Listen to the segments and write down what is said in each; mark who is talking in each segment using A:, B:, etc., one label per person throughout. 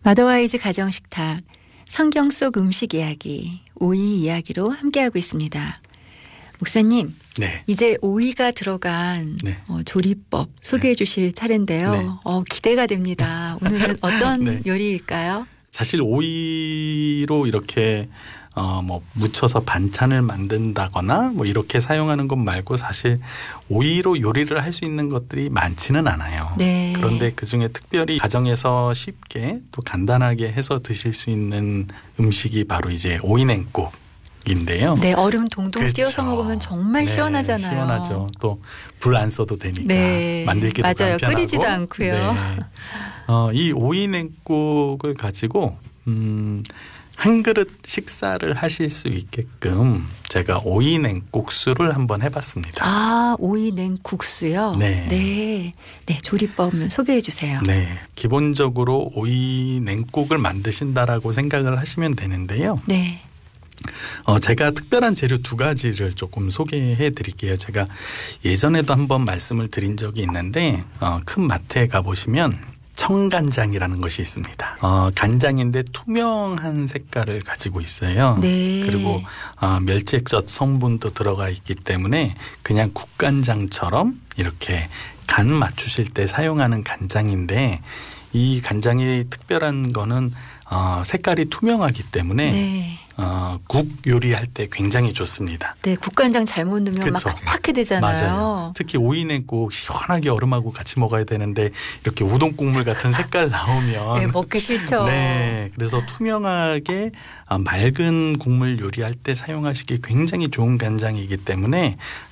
A: 마더와이즈 가정식탁 성경 속 음식 이야기, 오이 이야기로 함께하고 있습니다. 목사님,
B: 네.
A: 이제 오이가 들어간
B: 네.
A: 조리법 소개해 주실 차례인데요.
B: 네.
A: 기대가 됩니다. 오늘은 어떤
B: 네.
A: 요리일까요?
B: 사실 오이로 이렇게 묻혀서 반찬을 만든다거나 뭐 이렇게 사용하는 것 말고 사실 오이로 요리를 할 수 있는 것들이 많지는 않아요.
A: 네.
B: 그런데 그중에 특별히 가정에서 쉽게 또 간단하게 해서 드실 수 있는 음식이 바로 이제 오이 냉국인데요.
A: 네, 얼음 동동
B: 그렇죠.
A: 띄워서 먹으면 정말
B: 네,
A: 시원하잖아요.
B: 시원하죠. 또 불 안 써도 되니까
A: 네.
B: 만들기도
A: 맞아요.
B: 간편하고.
A: 끓이지도 않고요.
B: 네. 이 오이 냉국을 가지고 한 그릇 식사를 하실 수 있게끔 제가 오이 냉국수를 한번 해봤습니다.
A: 아, 오이 냉국수요?
B: 네.
A: 네. 네, 조리법 소개해 주세요.
B: 네. 기본적으로 오이 냉국을 만드신다라고 생각을 하시면 되는데요.
A: 네.
B: 제가 특별한 재료 두 가지를 조금 소개해 드릴게요. 제가 예전에도 한번 말씀을 드린 적이 있는데 큰 마트에 가보시면 청간장이라는 것이 있습니다. 간장인데 투명한 색깔을 가지고 있어요.
A: 네.
B: 그리고 멸치액젓 성분도 들어가 있기 때문에 그냥 국간장처럼 이렇게 간 맞추실 때 사용하는 간장인데 이 간장이 특별한 거는 색깔이 투명하기 때문에
A: 네.
B: 국 요리할 때 굉장히 좋습니다.
A: 네, 국간장 잘못 넣으면 막
B: 그쵸.
A: 깜빡하게 되잖아요.
B: 맞아요. 특히 오이 냉국 시원하게 얼음하고 같이 먹어야 되는데 이렇게 우동 국물 같은 색깔 나오면
A: 네, 먹기 싫죠.
B: 네, 그래서 투명하게 맑은 국물 요리할 때 사용하시기 굉장히 좋은 간장이기 때문에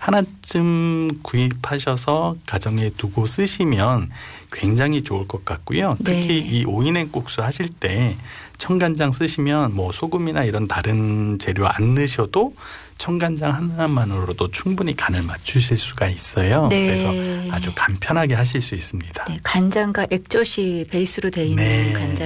B: 하나쯤 구입하셔서 가정에 두고 쓰시면 굉장히 좋을 것 같고요. 특히
A: 네.
B: 이 오이 냉국수 하실 때 청간장 쓰시면 뭐 소금이나 이런 다른 재료 안 넣으셔도 청간장 하나만으로도 충분히 간을 맞추실 수가 있어요.
A: 네.
B: 그래서 아주 간편하게 하실 수 있습니다.
A: 네, 간장과 액젓이 베이스로 돼 있는
B: 네.
A: 간장.